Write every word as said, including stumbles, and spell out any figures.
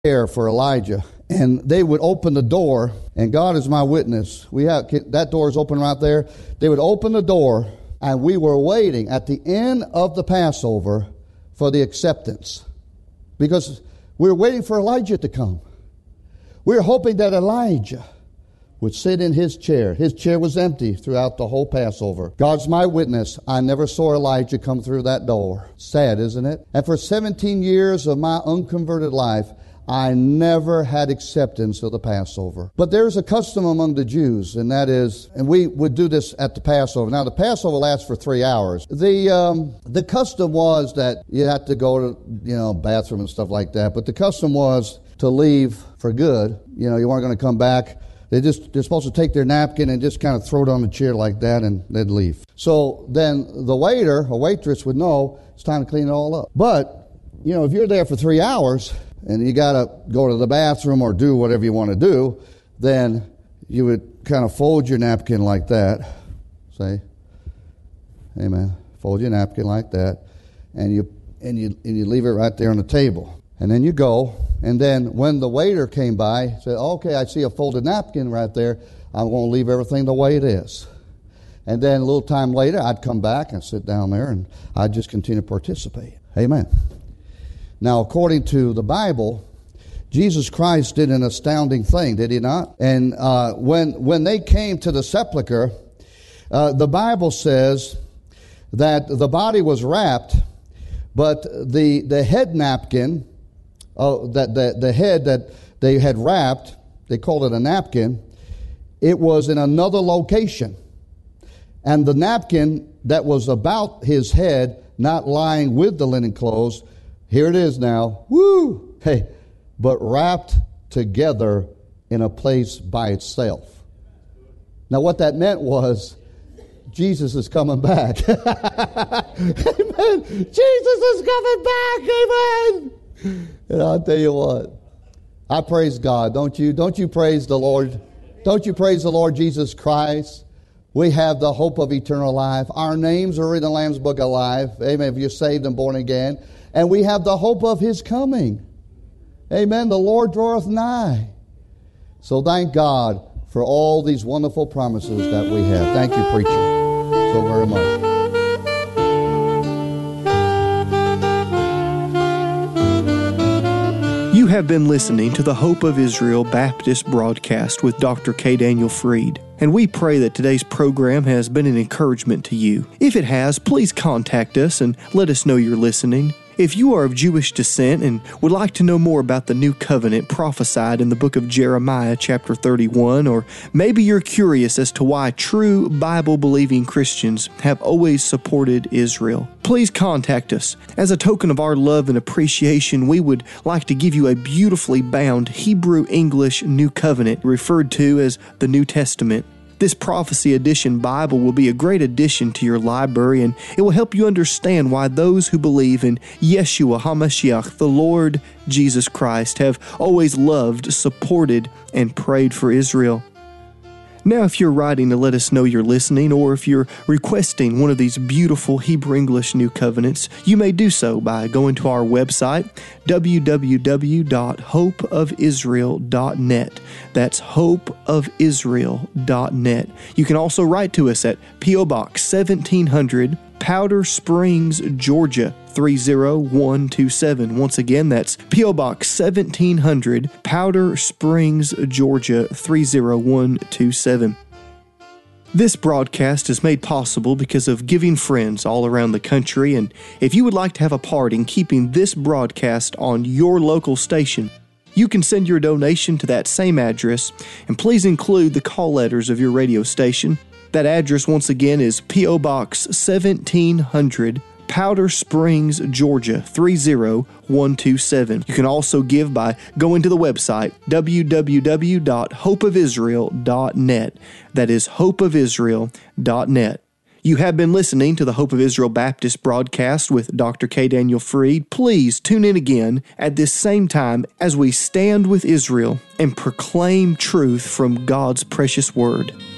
prayer for Elijah. And they would open the door, and God is my witness. We have that door is open right there. They would open the door, and we were waiting at the end of the Passover for the acceptance. Because we were waiting for Elijah to come. We were hoping that Elijah would sit in his chair. His chair was empty throughout the whole Passover. God's my witness. I never saw Elijah come through that door. Sad, isn't it? And for seventeen years of my unconverted life, I never had acceptance of the Passover. But there's a custom among the Jews, and that is, and we would do this at the Passover. Now, the Passover lasts for three hours. The um, the custom was that you had to go to, you know, bathroom and stuff like that. But the custom was to leave for good. You know, you weren't going to come back. They just, they're supposed to take their napkin and just kind of throw it on the chair like that, and they'd leave. So then the waiter or waitress would know it's time to clean it all up. But, you know, if you're there for three hours and you got to go to the bathroom or do whatever you want to do, then you would kind of fold your napkin like that. Say, amen. Fold your napkin like that, and you and you and you leave it right there on the table. And then you go, and then when the waiter came by, said, okay, I see a folded napkin right there. I'm going to leave everything the way it is. And then a little time later, I'd come back and sit down there, and I'd just continue to participate. Amen. Now, according to the Bible, Jesus Christ did an astounding thing, did he not? And uh, when when they came to the sepulcher, uh, the Bible says that the body was wrapped, but the the head napkin, uh, that the, the head that they had wrapped, they called it a napkin, it was in another location. And the napkin that was about his head, not lying with the linen clothes, here it is now, woo, hey, but wrapped together in a place by itself. Now what that meant was, Jesus is coming back. Amen. Jesus is coming back. Amen. And I'll tell you what, I praise God. Don't you? Don't you praise the Lord? Don't you praise the Lord Jesus Christ? We have the hope of eternal life. Our names are in the Lamb's Book of Life. Amen. If you're saved and born again. And we have the hope of His coming. Amen. The Lord draweth nigh. So thank God for all these wonderful promises that we have. Thank you, preacher, so very much. You have been listening to the Hope of Israel Baptist broadcast with Doctor K. Daniel Fried, and we pray that today's program has been an encouragement to you. If it has, please contact us and let us know you're listening. If you are of Jewish descent and would like to know more about the new covenant prophesied in the book of Jeremiah chapter thirty-one, or maybe you're curious as to why true Bible-believing Christians have always supported Israel, please contact us. As a token of our love and appreciation, we would like to give you a beautifully bound Hebrew-English New Covenant referred to as the New Testament. This Prophecy Edition Bible will be a great addition to your library, and it will help you understand why those who believe in Yeshua HaMashiach, the Lord Jesus Christ, have always loved, supported, and prayed for Israel. Now, if you're writing to let us know you're listening, or if you're requesting one of these beautiful Hebrew-English New Covenants, you may do so by going to our website, w w w dot hope of israel dot net. That's hope of israel dot net. You can also write to us at P O Box seventeen hundred, Powder Springs, Georgia, three zero one two seven. Once again, that's P O Box seventeen hundred, Powder Springs, Georgia, three zero one two seven. This broadcast is made possible because of giving friends all around the country, and if you would like to have a part in keeping this broadcast on your local station, you can send your donation to that same address, and please include the call letters of your radio station. That address, once again, is P O Box seventeen hundred, Powder Springs, Georgia, three zero one two seven. You can also give by going to the website, w w w dot hope of israel dot net. That is hope of israel dot net. You have been listening to the Hope of Israel Baptist broadcast with Doctor K. Daniel Fried. Please tune in again at this same time as we stand with Israel and proclaim truth from God's precious Word.